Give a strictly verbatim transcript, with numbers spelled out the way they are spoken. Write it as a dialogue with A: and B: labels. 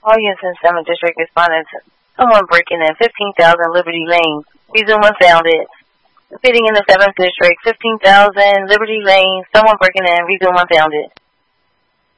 A: All units in seventh District responded to someone breaking in fifteen thousand Liberty Lane. Reason was founded. Fitting in the seventh District, fifteen thousand Liberty Lane, someone breaking in, reason was founded.